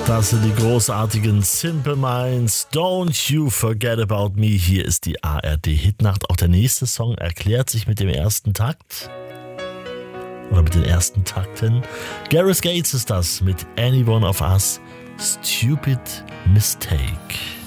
Das sind die großartigen Simple Minds. Don't you forget about me. Hier ist die ARD-Hitnacht. Auch der nächste Song erklärt sich mit dem ersten Takt. Oder mit den ersten Takten. Gareth Gates ist das mit Anyone of Us. Stupid Mistake.